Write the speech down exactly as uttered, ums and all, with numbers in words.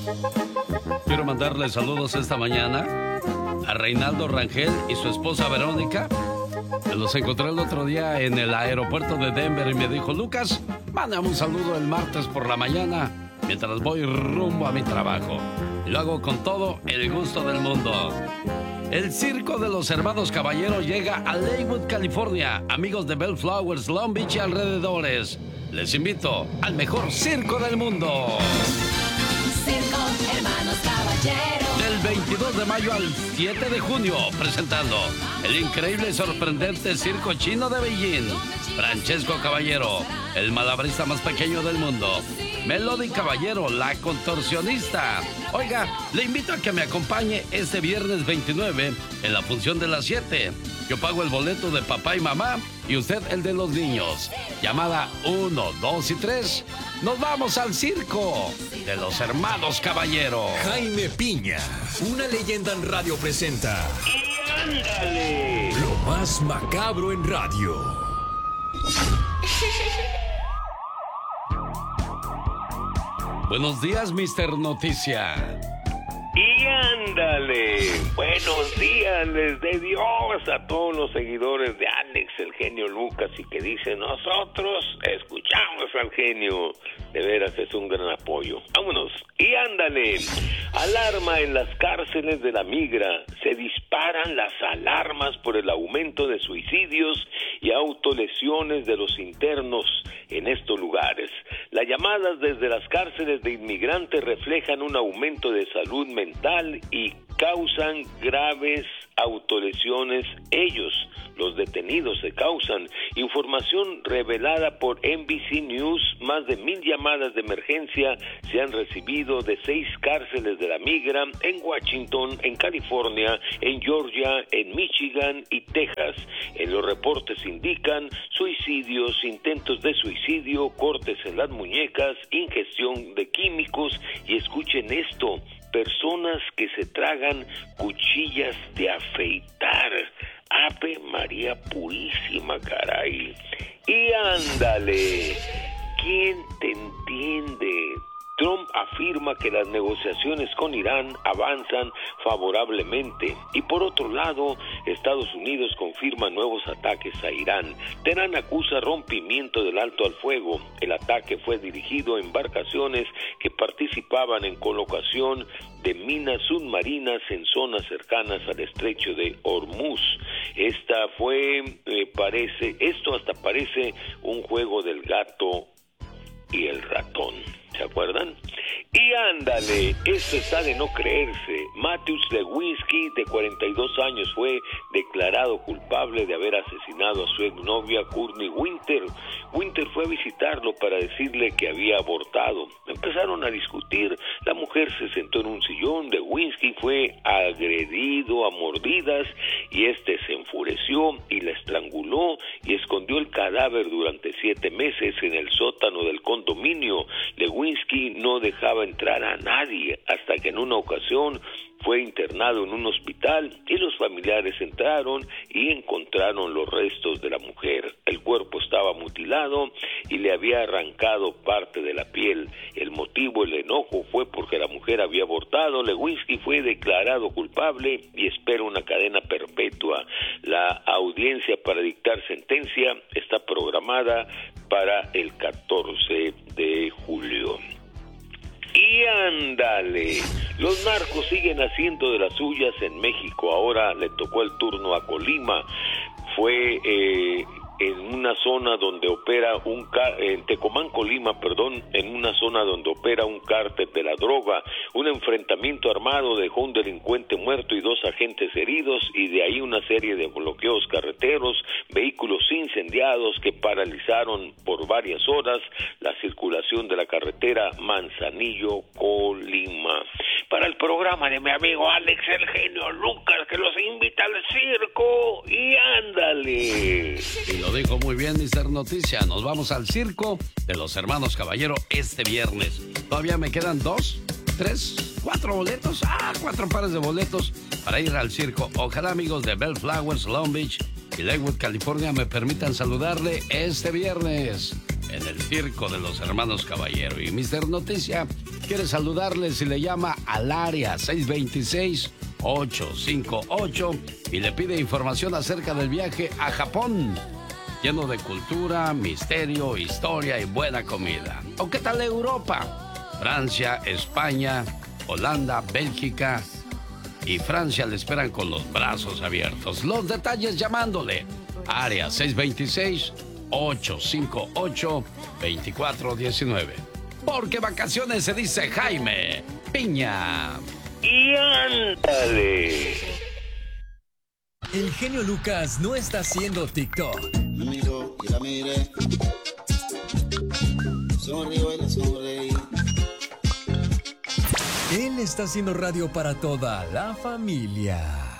Quiero mandarle saludos esta mañana a Reinaldo Rangel y su esposa Verónica. Me los encontré el otro día en el aeropuerto de Denver y me dijo: Lucas, mándame un saludo el martes por la mañana mientras voy rumbo a mi trabajo. Y lo hago con todo el gusto del mundo. El circo de los hermanos Caballero llega a Lakewood, California. Amigos de Bellflowers, Long Beach y alrededores, les invito al mejor circo del mundo. Circo Hermanos Caballero. Del veintidós de mayo al siete de junio, presentando el increíble y sorprendente circo chino de Beijing. Francesco Caballero, el malabarista más pequeño del mundo. Melody Caballero, la contorsionista. Oiga, le invito a que me acompañe este viernes veintinueve en la función de las siete. Yo pago el boleto de papá y mamá y usted el de los niños. Llamada uno, dos y tres. Nos vamos al circo de los hermanos Caballero. Jaime Piña, una leyenda en radio presenta. ¡Y ándale! Lo más macabro en radio. Buenos días, mister Noticia. ¡Y ándale! Buenos días, les dé Dios a todos los seguidores de Alex, el genio Lucas, y que dicen: nosotros escuchamos al genio. De veras es un gran apoyo. Vámonos. ¡Y ándale! Alarma en las cárceles de la Migra. Se disparan las alarmas por el aumento de suicidios y autolesiones de los internos en estos lugares. Las llamadas desde las cárceles de inmigrantes reflejan un aumento de salud mental y causan graves autolesiones. Ellos, los detenidos, se causan. Información revelada por N B C News: más de mil llamadas de emergencia se han recibido de seis cárceles de la Migra en Washington, en California, en Georgia, en Michigan y Texas. En los reportes indican suicidios, intentos de suicidio, cortes en las muñecas, ingestión de químicos y, escuchen esto, personas que se tragan cuchillas de afeitar. Ave María Purísima, caray. Y ándale, ¿quién te entiende? Trump afirma que las negociaciones con Irán avanzan favorablemente y, por otro lado, Estados Unidos confirma nuevos ataques a Irán. Teherán acusa rompimiento del alto al fuego. El ataque fue dirigido a embarcaciones que participaban en colocación de minas submarinas en zonas cercanas al estrecho de Hormuz. Esta fue, eh, parece, esto hasta parece un juego del gato y el ratón. ¿Se acuerdan? Y ándale, esto está de no creerse. Matthew Lewinsky, de cuarenta y dos años, fue declarado culpable de haber asesinado a su exnovia Courtney Winter. Winter fue a visitarlo para decirle que había abortado. Empezaron a discutir. La mujer se sentó en un sillón. Lewinsky fue agredido a mordidas y este se enfureció y la estranguló y escondió el cadáver durante siete meses en el sótano del condominio. Lewinsky no dejaba entrar a nadie hasta que en una ocasión fue internado en un hospital y los familiares entraron y encontraron los restos de la mujer. El cuerpo estaba mutilado y le había arrancado parte de la piel. El motivo, el enojo, fue porque la mujer había abortado. Lewinsky fue declarado culpable y espera una cadena perpetua. La audiencia para dictar sentencia está programada para el catorce de julio. Y ándale, los narcos siguen haciendo de las suyas en México. Ahora le tocó el turno a Colima. Fue eh, en una zona donde opera un en Tecomán, Colima, perdón, en una zona donde opera un cártel de la droga. Un enfrentamiento armado dejó un delincuente muerto y dos agentes heridos, y de ahí una serie de bloqueos carreteros, vehículos incendiados que paralizaron por varias horas la circulación de la carretera Manzanillo-Colima. Para el programa de mi amigo Alex, el genio Lucas, que los invita al circo. Y ándale. Y lo dijo muy bien, mister Noticia. Nos vamos al circo de los hermanos Caballero este viernes. Todavía me quedan dos, tres, cuatro boletos. Ah, cuatro pares de boletos para ir al circo. Ojalá, amigos de Bellflowers, Long Beach y Lakewood, California, me permitan saludarle este viernes. en el circo de los hermanos Caballero. Y mister Noticia quiere saludarles y le llama al área seis dos seis, ocho cinco ocho y le pide información acerca del viaje a Japón, lleno de cultura, misterio, historia y buena comida. ¿O qué tal Europa? Francia, España, Holanda, Bélgica y Francia le esperan con los brazos abiertos. Los detalles llamándole área seis dos seis, ocho cinco ocho, dos cuatro uno nueve. Porque vacaciones se dice Jaime Piña. Y ándale. El genio Lucas no está haciendo TikTok. Me miró y la miré. Sonrío y le sonreí. Él está haciendo radio para toda la familia.